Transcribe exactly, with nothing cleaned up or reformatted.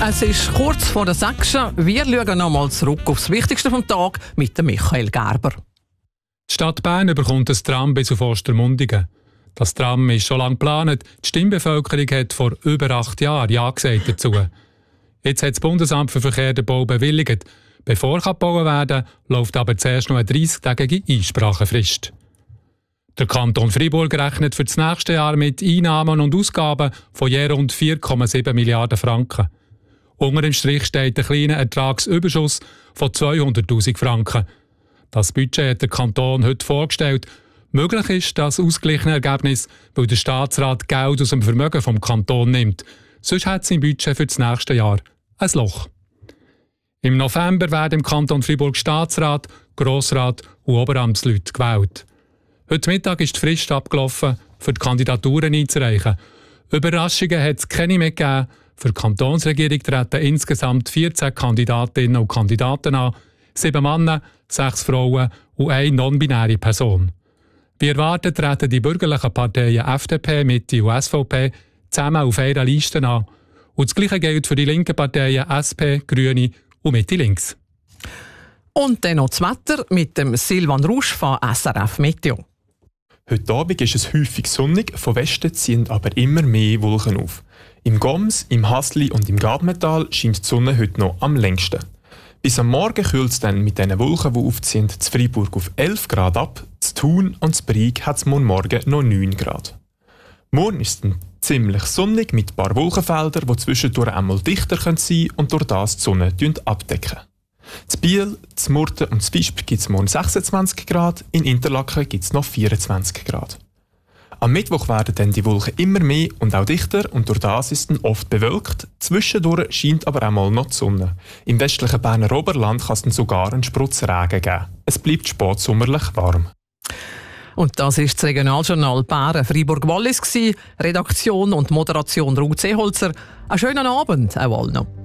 Es ist kurz vor der sechs. Wir schauen nochmal zurück aufs Wichtigste vom Tag mit dem Michael Gerber. Die Stadt Bern bekommt ein Tram bis auf Ostermundigen. Das Tram ist schon lange geplant. Die Stimmbevölkerung hat vor über acht Jahren Ja gesagt dazu. Jetzt hat das Bundesamt für Verkehr den Bau bewilligt. Bevor gebaut werden kann, läuft aber zuerst noch eine dreißig-tägige Einsprachefrist. Der Kanton Freiburg rechnet für das nächste Jahr mit Einnahmen und Ausgaben von je rund vier Komma sieben Milliarden Franken. Unter dem Strich steht ein kleiner Ertragsüberschuss von zweihunderttausend Franken. Das Budget hat der Kanton heute vorgestellt. Möglich ist das ausgeglichene Ergebnis, weil der Staatsrat Geld aus dem Vermögen vom Kanton nimmt. Sonst hat sein Budget für das nächste Jahr ein Loch. Im November werden im Kanton Freiburg Staatsrat, Grossrat und Oberamtsleute gewählt. Heute Mittag ist die Frist abgelaufen, für die Kandidaturen einzureichen. Überraschungen hat es keine mehr gegeben. Für die Kantonsregierung treten insgesamt vierzehn Kandidatinnen und Kandidaten an, sieben Männer, sechs Frauen und eine non-binäre Person. Wie erwartet treten die bürgerlichen Parteien F D P, Mitte und S V P zusammen auf einer Liste an. Und das Gleiche gilt für die linken Parteien S P, Grüne und Mitte links. Und dann noch das Wetter mit dem Silvan Rusch von S R F Meteo. Heute Abend ist es häufig sonnig, von Westen ziehen aber immer mehr Wolken auf. Im Goms, im Hasli und im Gadmetal scheint die Sonne heute noch am längsten. Bis am Morgen kühlt es dann mit diesen Wolken, die aufziehen, zu Freiburg auf elf Grad ab, zu Thun und zu Brieg hat es morgen noch neun Grad. Morgen ist es dann ziemlich sonnig mit ein paar Wolkenfeldern, die zwischendurch einmal dichter sein können und durch das die Sonne abdecken. In Biel, in Murten und in Visp gibt es morgen sechsundzwanzig Grad, in Interlaken gibt es noch vierundzwanzig Grad. Am Mittwoch werden dann die Wolken immer mehr und auch dichter und durch das ist es oft bewölkt. Zwischendurch scheint aber auch mal noch die Sonne. Im westlichen Berner Oberland kann es dann sogar einen Sprotzregen geben. Es bleibt spätsommerlich warm. Und das ist das Regionaljournal Bären Freiburg-Wallis. Redaktion und Moderation Ruth Seeholzer. Einen schönen Abend auch allen noch.